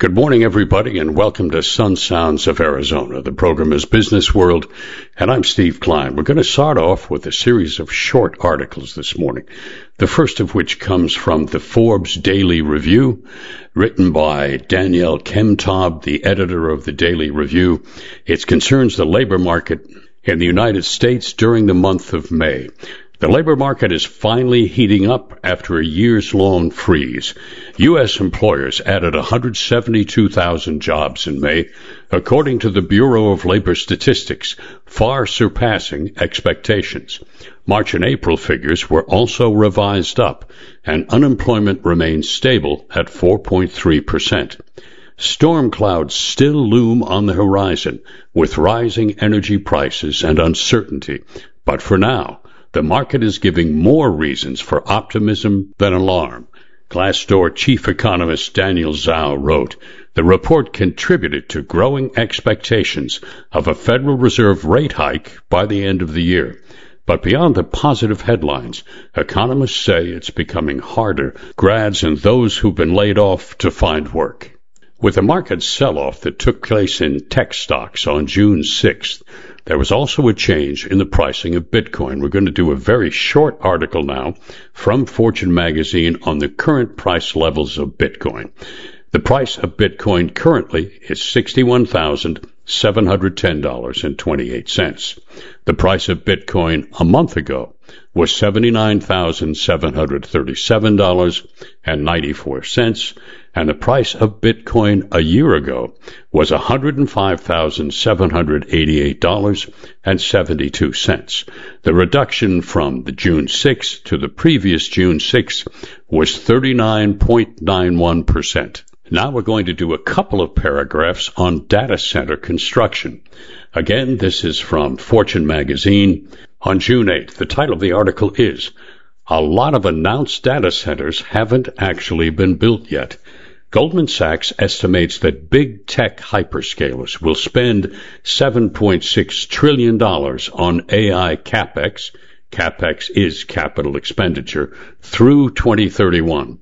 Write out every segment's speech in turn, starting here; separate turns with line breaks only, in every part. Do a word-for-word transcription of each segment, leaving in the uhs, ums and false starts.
Good morning, everybody, and welcome to Sun Sounds of Arizona. The program is Business World, and I'm Steve Klein. We're going to start off with a series of short articles this morning, the first of which comes from the Forbes Daily Review, written by Danielle Kemtob, the editor of the Daily Review. It concerns the labor market in the United States during the month of May. The labor market is finally heating up after a years-long freeze. U S employers added one hundred seventy-two thousand jobs in May, according to the Bureau of Labor Statistics, far surpassing expectations. March and April figures were also revised up, and unemployment remains stable at four point three percent. Storm clouds still loom on the horizon, with rising energy prices and uncertainty. But for now, the market is giving more reasons for optimism than alarm. Glassdoor chief economist Daniel Zhao wrote, "The report contributed to growing expectations of a Federal Reserve rate hike by the end of the year. But beyond the positive headlines, economists say it's becoming harder for grads and those who've been laid off to find work." With the market sell-off that took place in tech stocks on June sixth, there was also a change in the pricing of Bitcoin. We're going to do a very short article now from Fortune magazine on the current price levels of Bitcoin. The price of Bitcoin currently is sixty-one thousand seven hundred ten dollars and twenty-eight cents. The price of Bitcoin a month ago was seventy-nine thousand seven hundred thirty-seven dollars and ninety-four cents, and the price of Bitcoin a year ago was one hundred five thousand seven hundred eighty-eight dollars and seventy-two cents. The reduction from the June sixth to the previous June sixth was thirty-nine point nine one percent. Now we're going to do a couple of paragraphs on data center construction. Again, this is from Fortune magazine on June eighth. The title of the article is, "A lot of announced data centers haven't actually been built yet." Goldman Sachs estimates that big tech hyperscalers will spend seven point six trillion dollars on A I capex, capex is capital expenditure, through twenty thirty-one.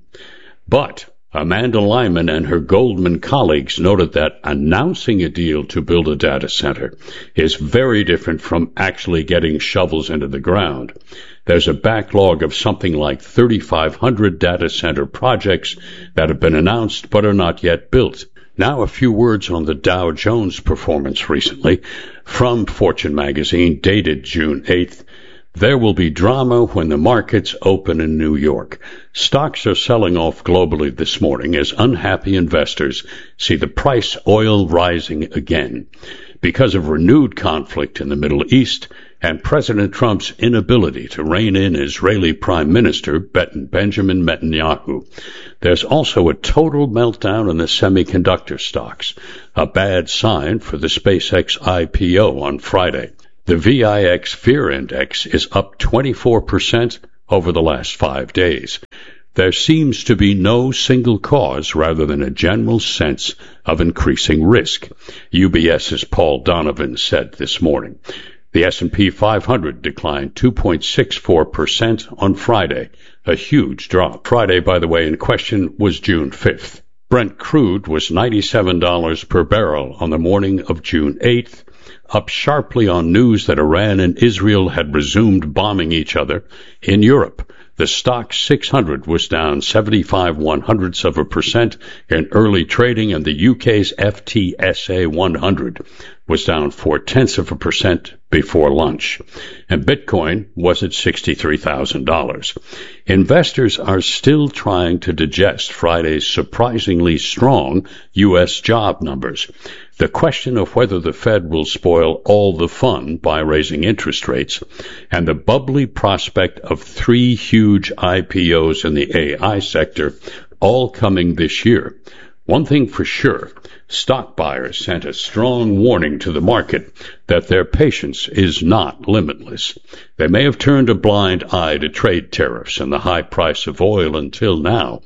But Amanda Lyman and her Goldman colleagues noted that announcing a deal to build a data center is very different from actually getting shovels into the ground. There's a backlog of something like thirty-five hundred data center projects that have been announced but are not yet built. Now a few words on the Dow Jones performance recently from Fortune magazine, dated June eighth. "There will be drama when the markets open in New York. Stocks are selling off globally this morning as unhappy investors see the price oil rising again. Because of renewed conflict in the Middle East and President Trump's inability to rein in Israeli Prime Minister Benjamin Netanyahu, there's also a total meltdown in the semiconductor stocks, a bad sign for the SpaceX I P O on Friday. The V I X Fear Index is up twenty-four percent over the last five days. There seems to be no single cause rather than a general sense of increasing risk," UBS's Paul Donovan said this morning. The S and P five hundred declined two point six four percent on Friday, a huge drop. Friday, by the way, in question was June fifth. Brent crude was ninety-seven dollars per barrel on the morning of June eighth, up sharply on news that Iran and Israel had resumed bombing each other. In Europe, the stock six hundred was down seventy-five one-hundredths of a percent in early trading, and the U K's F T S E one hundred was down four-tenths of a percent before lunch. And Bitcoin was at sixty-three thousand dollars. Investors are still trying to digest Friday's surprisingly strong U S job numbers. The question of whether the Fed will spoil all the fun by raising interest rates, and the bubbly prospect of three huge I P Os in the A I sector all coming this year. One thing for sure, stock buyers sent a strong warning to the market that their patience is not limitless. They may have turned a blind eye to trade tariffs and the high price of oil until now,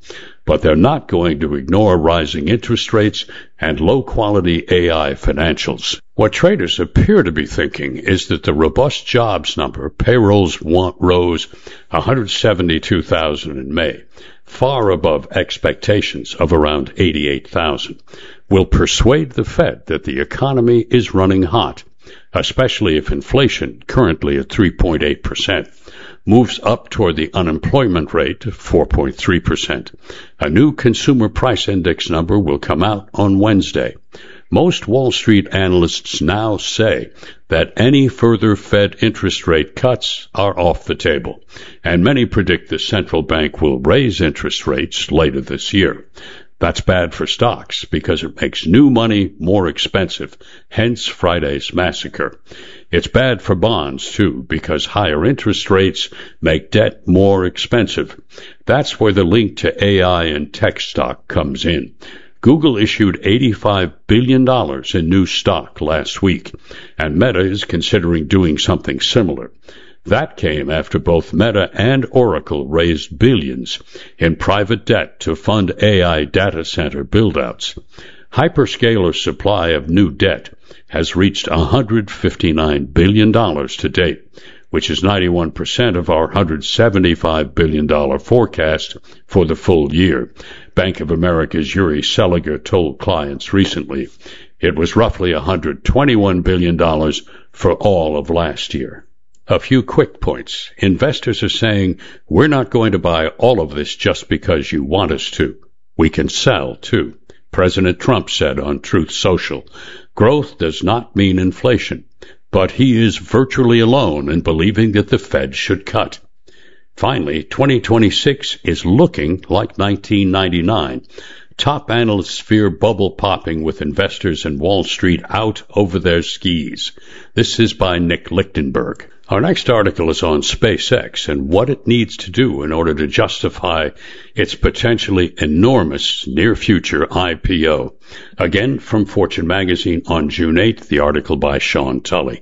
but they're not going to ignore rising interest rates and low-quality A I financials. What traders appear to be thinking is that the robust jobs number, payrolls rose one hundred seventy-two thousand in May, far above expectations of around eighty-eight thousand, will persuade the Fed that the economy is running hot, especially if inflation, currently at three point eight percent, moves up toward the unemployment rate of four point three percent. A new consumer price index number will come out on Wednesday. Most Wall Street analysts now say that any further Fed interest rate cuts are off the table, and many predict the central bank will raise interest rates later this year. That's bad for stocks because it makes new money more expensive, hence Friday's massacre. It's bad for bonds, too, because higher interest rates make debt more expensive. That's where the link to A I and tech stock comes in. Google issued eighty-five billion dollars in new stock last week, and Meta is considering doing something similar. That came after both Meta and Oracle raised billions in private debt to fund A I data center build-outs. Hyperscaler supply of new debt has reached one hundred fifty-nine billion dollars to date, which is ninety-one percent of our one hundred seventy-five billion dollars forecast for the full year. Bank of America's Uri Seliger told clients recently it was roughly one hundred twenty-one billion dollars for all of last year. A few quick points. Investors are saying, we're not going to buy all of this just because you want us to. We can sell, too. President Trump said on Truth Social, growth does not mean inflation, but he is virtually alone in believing that the Fed should cut. Finally, twenty twenty-six is looking like nineteen ninety-nine. Top analysts fear bubble popping with investors in Wall Street out over their skis. This is by Nick Lichtenberg. Our next article is on SpaceX and what it needs to do in order to justify its potentially enormous near-future I P O. Again, from Fortune magazine on June eighth, the article by Sean Tully.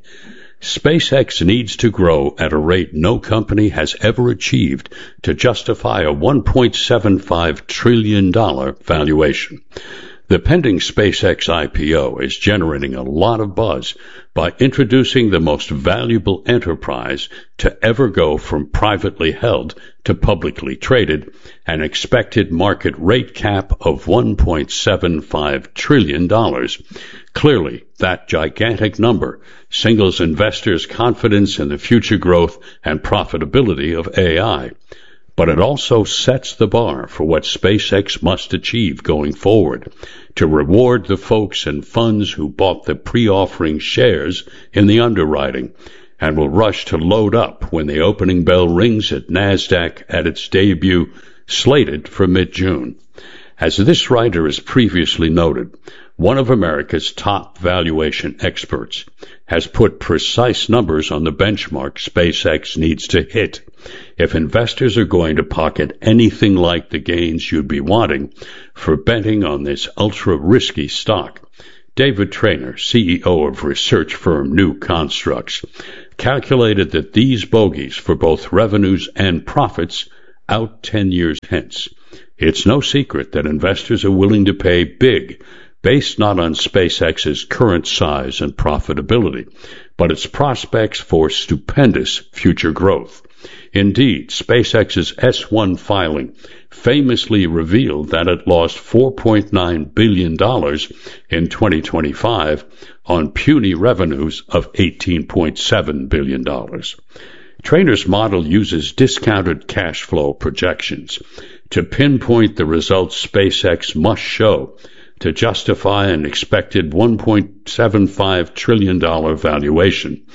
SpaceX needs to grow at a rate no company has ever achieved to justify a one point seven five trillion dollars valuation. The pending SpaceX I P O is generating a lot of buzz by introducing the most valuable enterprise to ever go from privately held to publicly traded, an expected market rate cap of one point seven five trillion dollars. Clearly, that gigantic number signals investors' confidence in the future growth and profitability of A I. But it also sets the bar for what SpaceX must achieve going forward to reward the folks and funds who bought the pre-offering shares in the underwriting and will rush to load up when the opening bell rings at NASDAQ at its debut, slated for mid-June. As this writer has previously noted, one of America's top valuation experts has put precise numbers on the benchmark SpaceX needs to hit if investors are going to pocket anything like the gains you'd be wanting for betting on this ultra-risky stock. David Traynor, C E O of research firm New Constructs, calculated that these bogeys for both revenues and profits out ten years hence. It's no secret that investors are willing to pay big, based not on SpaceX's current size and profitability, but its prospects for stupendous future growth. Indeed, SpaceX's S one filing famously revealed that it lost four point nine billion dollars in twenty twenty-five on puny revenues of eighteen point seven billion dollars. Traynor's model uses discounted cash flow projections to pinpoint the results SpaceX must show to justify an expected one point seven five trillion dollars valuation.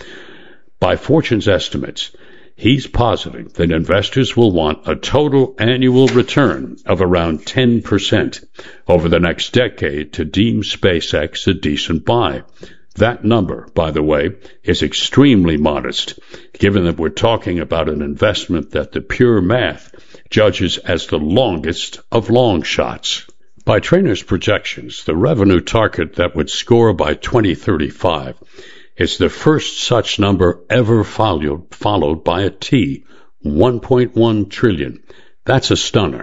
By Fortune's estimates, he's positing that investors will want a total annual return of around ten percent over the next decade to deem SpaceX a decent buy. That number, by the way, is extremely modest, given that we're talking about an investment that the pure math judges as the longest of long shots. By Traynor's projections, the revenue target that would score by twenty thirty-five is the first such number ever followed, followed by a T, one point one trillion. That's a stunner.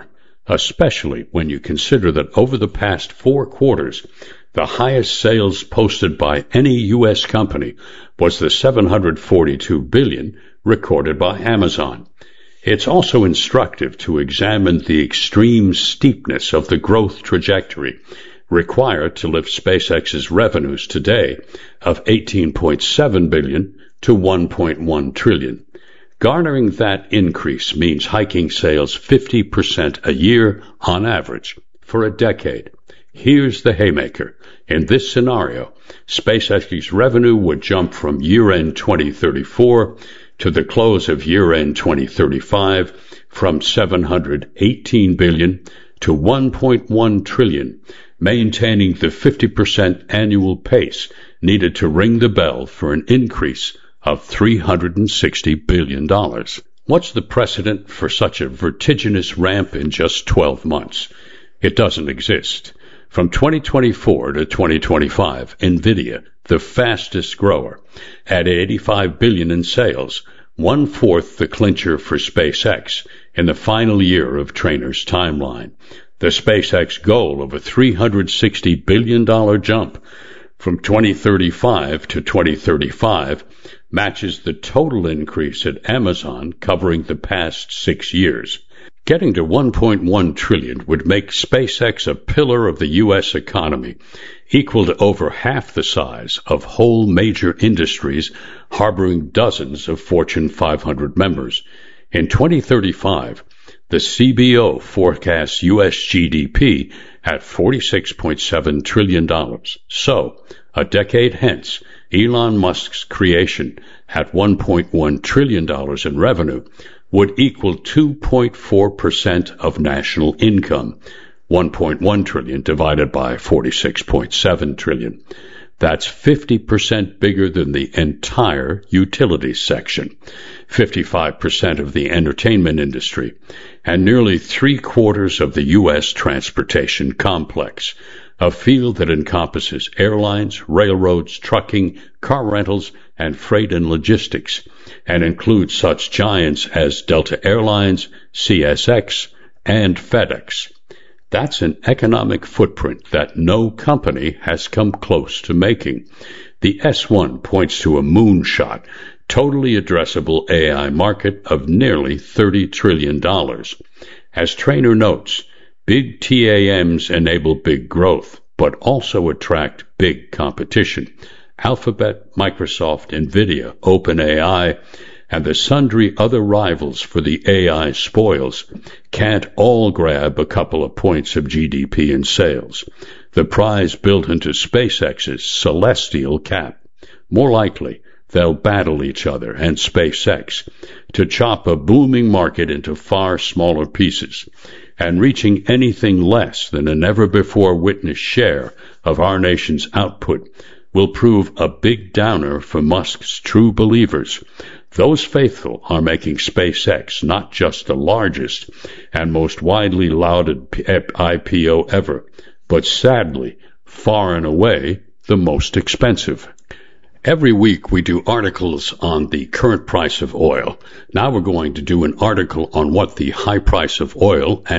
especially when you consider that over the past four quarters, the highest sales posted by any U S company was the seven hundred forty-two billion dollars recorded by Amazon. It's also instructive to examine the extreme steepness of the growth trajectory required to lift SpaceX's revenues today of eighteen point seven billion dollars to one point one trillion dollars. Garnering that increase means hiking sales fifty percent a year on average for a decade. Here's the haymaker. In this scenario, SpaceX's revenue would jump from year-end twenty thirty-four to the close of year-end twenty thirty-five from seven hundred eighteen billion dollars to one point one trillion dollars, maintaining the fifty percent annual pace needed to ring the bell for an increase of three hundred sixty billion dollars. What's the precedent for such a vertiginous ramp in just twelve months? It doesn't exist. From twenty twenty-four to twenty twenty-five, NVIDIA, the fastest grower, at eighty-five billion dollars in sales, one-fourth the clincher for SpaceX in the final year of Trainer's timeline. The SpaceX goal of a three hundred sixty billion dollars jump from twenty thirty-five to twenty thirty-five matches the total increase at Amazon covering the past six years. Getting to one point one trillion dollars would make SpaceX a pillar of the U S economy, equal to over half the size of whole major industries harboring dozens of Fortune five hundred members. In twenty thirty-five, the C B O forecasts U S G D P at forty-six point seven trillion dollars. So, a decade hence, Elon Musk's creation at one point one trillion dollars in revenue would equal two point four percent of national income, one point one trillion dollars divided by forty-six point seven trillion dollars. That's fifty percent bigger than the entire utilities section, fifty-five percent of the entertainment industry, and nearly three-quarters of the U S transportation complex, a field that encompasses airlines, railroads, trucking, car rentals, and freight and logistics, and includes such giants as Delta Airlines, C S X, and FedEx. That's an economic footprint that no company has come close to making. The S one points to a moonshot, totally addressable A I market of nearly thirty trillion dollars. As Trainer notes, big T A Ms enable big growth, but also attract big competition. Alphabet, Microsoft, NVIDIA, OpenAI, and the sundry other rivals for the A I spoils can't all grab a couple of points of G D P in sales, the prize built into SpaceX's celestial cap. More likely, they'll battle each other and SpaceX to chop a booming market into far smaller pieces, and reaching anything less than a never-before-witnessed share of our nation's output will prove a big downer for Musk's true believers. Those faithful are making SpaceX not just the largest and most widely lauded I P O ever, but sadly, far and away, the most expensive. Every week we do articles on the current price of oil. Now we're going to do an article on what the high price of oil and